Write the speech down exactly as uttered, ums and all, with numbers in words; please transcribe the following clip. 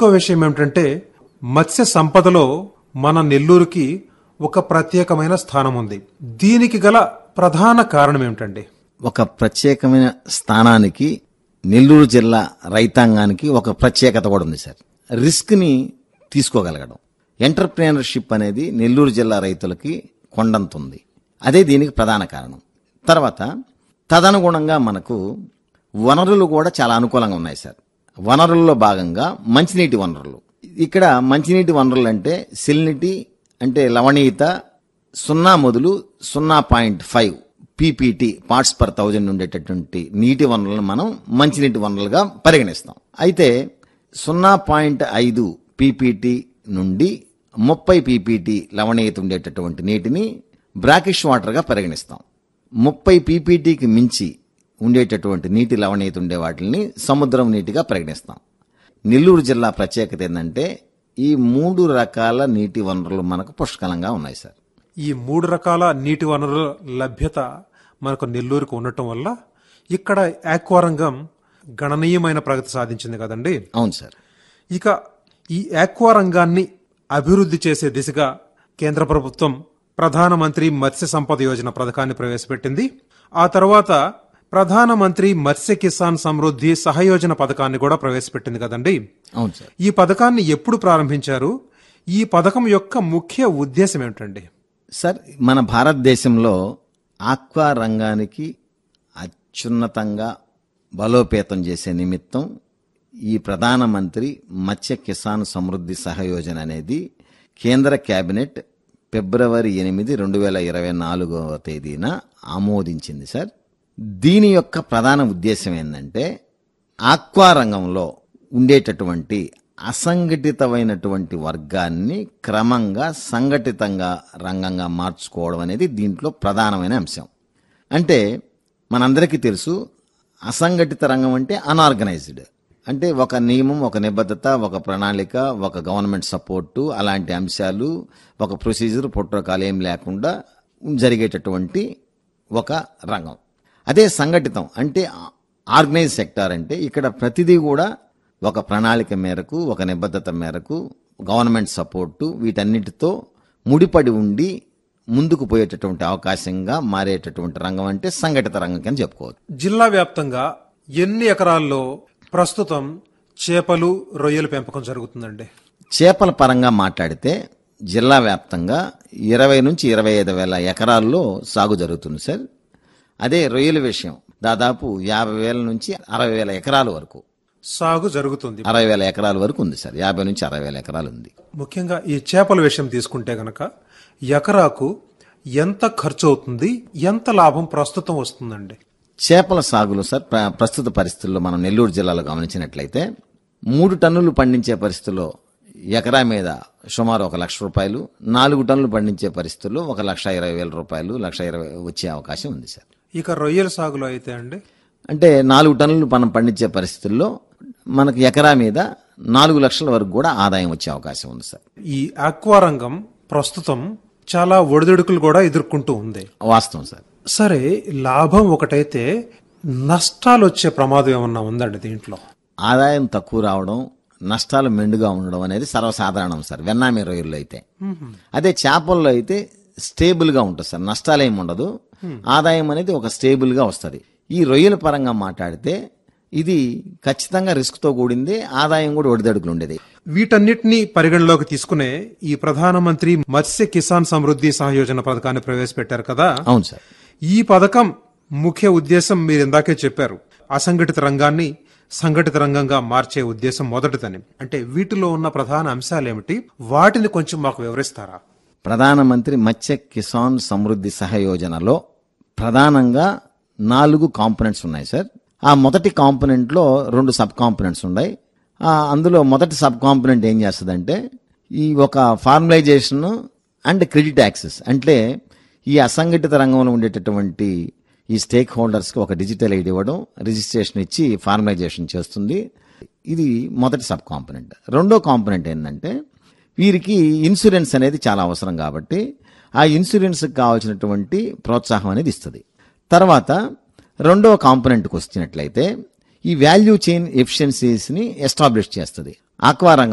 ఇంకో విషయం ఏమిటంటే మత్స్య సంపదలో మన నెల్లూరుకి ఒక ప్రత్యేకమైన స్థానం ఉంది. దీనికి గల ప్రధాన కారణం ఏమిటండి? ఒక ప్రత్యేకమైన స్థానానికి నెల్లూరు జిల్లా రైతాంగానికి ఒక ప్రత్యేకత కూడా ఉంది సార్. రిస్క్ ని తీసుకోగలగడం, ఎంటర్ప్రెన్యూర్షిప్ అనేది నెల్లూరు జిల్లా రైతులకి కొండంతుంది. అదే దీనికి ప్రధాన కారణం. తర్వాత తదనుగుణంగా మనకు వనరులు కూడా చాలా అనుకూలంగా ఉన్నాయి సార్. వనరుల్లో భాగంగా మంచినీటి వనరులు. ఇక్కడ మంచినీటి వనరులు అంటే సెలినిటీ అంటే లవణీయత సున్నా మొదలు సున్నా point five PPT parts per thousand ఉండేటటువంటి నీటి వనరులను మనం మంచినీటి వనరులుగా పరిగణిస్తాం. అయితే సున్నా పాయింట్ ఐదు పీపీటీ నుండి ముప్పై పీపీటీ లవణీయత ఉండేటటువంటి నీటిని బ్రాకిష్ వాటర్గా పరిగణిస్తాం. ముప్పై పీపీటీకి మించి ఉండేటటువంటి నీటి లవణీయత ఉండే వాటిని సముద్రం నీటిగా పరిగణిస్తాం. నెల్లూరు జిల్లా ప్రత్యేకత ఏంటంటే ఈ మూడు రకాల నీటి వనరులు మనకు పుష్కలంగా ఉన్నాయి సార్. ఈ మూడు రకాల నీటి వనరుల లభ్యత మనకు నెల్లూరుకు ఉండటం వల్ల ఇక్కడ ఆక్వా రంగం గణనీయమైన ప్రగతి సాధించింది కదండి. అవును సార్. ఇక ఈ ఆక్వా రంగాన్ని అభివృద్ధి చేసే దిశగా కేంద్ర ప్రభుత్వం ప్రధానమంత్రి మత్స్య సంపద యోజన పథకాన్ని ప్రవేశపెట్టింది. ఆ తర్వాత ప్రధానమంత్రి మత్స్య కిసాన్ సమృద్ధి సహయోజన పథకాన్ని కూడా ప్రవేశపెట్టింది కదండి. అవును సార్. ఈ పథకాన్ని ఎప్పుడు ప్రారంభించారు? ఈ పథకం యొక్క ముఖ్య ఉద్దేశం ఏమిటండి? సార్, మన భారతదేశంలో ఆక్వా రంగానికి అత్యున్నతంగా బలోపేతం చేసే నిమిత్తం ఈ ప్రధానమంత్రి మత్స్య కిసాన్ సమృద్ధి సహయోజన అనేది కేంద్ర కేబినెట్ ఫిబ్రవరి ఎనిమిది రెండు వేల ఇరవై నాలుగవ తేదీన ఆమోదించింది సార్. దీని యొక్క ప్రధాన ఉద్దేశం ఏంటంటే ఆక్వా రంగంలో ఉండేటటువంటి అసంఘటితమైనటువంటి వర్గాన్ని క్రమంగా సంఘటితంగా రంగంగా మార్చుకోవడం అనేది దీంట్లో ప్రధానమైన అంశం. అంటే మనందరికీ తెలుసు, అసంఘటిత రంగం అంటే అన్ఆర్గనైజ్డ్ అంటే ఒక నియమం, ఒక నిబద్ధత, ఒక ప్రణాళిక, ఒక గవర్నమెంట్ సపోర్టు, అలాంటి అంశాలు, ఒక ప్రొసీజర్, ప్రోటోకాల్ ఏం లేకుండా జరిగేటటువంటి ఒక రంగం. అదే సంఘటితం అంటే ఆర్గనైజ్ సెక్టార్ అంటే ఇక్కడ ప్రతిదీ కూడా ఒక ప్రణాళిక మేరకు, ఒక నిబద్ధత మేరకు, గవర్నమెంట్ సపోర్టు వీటన్నిటితో ముడిపడి ఉండి ముందుకు పోయేటటువంటి అవకాశంగా మారేటటువంటి రంగం అంటే సంఘటిత రంగం అని చెప్పుకోవచ్చు. జిల్లా వ్యాప్తంగా ఎన్ని ఎకరాల్లో ప్రస్తుతం చేపలు, రొయ్యల పెంపకం జరుగుతుందండి? చేపల పరంగా మాట్లాడితే జిల్లా వ్యాప్తంగా ఇరవై నుంచి ఇరవై ఐదు వేల ఎకరాల్లో సాగు జరుగుతుంది సార్. అదే రొయ్యల విషయం దాదాపు యాభై వేల నుంచి అరవై వేల ఎకరాల వరకు సాగు జరుగుతుంది. అరవై వేల ఎకరాల వరకు ఉంది సార్. యాభై నుంచి అరవై వేల ఎకరాలు ఉంది. ముఖ్యంగా ఈ చేపల విషయం తీసుకుంటే గనక ఎకరాకు ఎంత ఖర్చు అవుతుంది, ఎంత లాభం ప్రస్తుతం వస్తుందండి? చేపల సాగులో సార్ ప్రస్తుత పరిస్థితుల్లో మనం నెల్లూరు జిల్లాలో గమనించినట్లయితే మూడు టన్నులు పండించే పరిస్థితుల్లో ఎకరా మీద సుమారు ఒక లక్ష రూపాయలు, నాలుగు టన్నులు పండించే పరిస్థితుల్లో ఒక లక్ష ఇరవై వేల రూపాయలు, లక్ష ఇరవై వచ్చే అవకాశం ఉంది సార్. ఇక రొయ్యల సాగులో అయితే అండి అంటే నాలుగు టన్నులు మనం పండించే పరిస్థితుల్లో మనకు ఎకరా మీద నాలుగు లక్షల వరకు కూడా ఆదాయం వచ్చే అవకాశం ఉంది సార్. ఈ ఆక్వా రంగం ప్రస్తుతం చాలా ఒడిదుడుకులు కూడా ఎదుర్కొంటూ ఉంది. వాస్తవం సార్. సరే, లాభం ఒకటైతే నష్టాలు వచ్చే ప్రమాదం ఏమన్నా ఉందండి దీంట్లో? ఆదాయం తక్కువ రావడం, నష్టాలు మెండుగా ఉండడం అనేది సర్వసాధారణం సార్ వెన్నామి రొయ్యల్లో అయితే. అదే చేపల్లో అయితే స్టేబుల్ గా ఉంటుంది సార్, నష్టాలు ఏమి ఉండదు, ఆదాయం అనేది ఒక స్టేబుల్ గా వస్తుంది. ఈ రొయ్యల పరంగా మాట్లాడితే ఇది ఖచ్చితంగా రిస్క్ తో కూడింది, ఆదాయం కూడా ఒడిదడుకులు ఉండేది. వీటన్నిటిని పరిగణలోకి తీసుకునే ఈ ప్రధానమంత్రి మత్స్య కిసాన్ సమృద్ధి సహయోజన పథకాన్ని ప్రవేశపెట్టారు కదా. అవును సార్. ఈ పథకం ముఖ్య ఉద్దేశం మీరు ఇందాకే చెప్పారు, అసంఘటిత రంగాన్ని సంఘటిత రంగంగా మార్చే ఉద్దేశం మొదటిదని. అంటే వీటిలో ఉన్న ప్రధాన అంశాలు ఏమిటి, వాటిని కొంచెం మాకు వివరిస్తారా? ప్రధానమంత్రి మత్స్య కిసాన్ సమృద్ధి సహయోజనలో ప్రధానంగా నాలుగు కాంపోనెంట్స్ ఉన్నాయి సార్. ఆ మొదటి కాంపోనెంట్ లో రెండు సబ్ కాంపోనెంట్స్ ఉన్నాయి. అందులో మొదటి సబ్ కాంపోనెంట్ ఏం చేస్తుందంటే ఈ ఒక ఫార్మలైజేషన్ అండ్ క్రెడిట్ యాక్సెస్ అంటే ఈ అసంఘటిత రంగంలో ఉండేటటువంటి ఈ స్టేక్ హోల్డర్స్ కి ఒక డిజిటల్ ఐడి ఇవ్వడం, రిజిస్ట్రేషన్ ఇచ్చి ఫార్మలైజేషన్ చేస్తుంది. ఇది మొదటి సబ్ కాంపోనెంట్. రెండో కాంపోనెంట్ ఏంటంటే వీరికి ఇన్సూరెన్స్ అనేది చాలా అవసరం కాబట్టి ఆ ఇన్సూరెన్స్ కి కావాల్సినటువంటి ప్రోత్సాహం అనేది ఇస్తుంది. తర్వాత రెండవ కాంపోనెంట్కి వచ్చినట్లయితే ఈ వాల్యూ చైన్ ఎఫిషియన్సీస్ ని ఎస్టాబ్లిష్ చేస్తుంది. ఆక్వా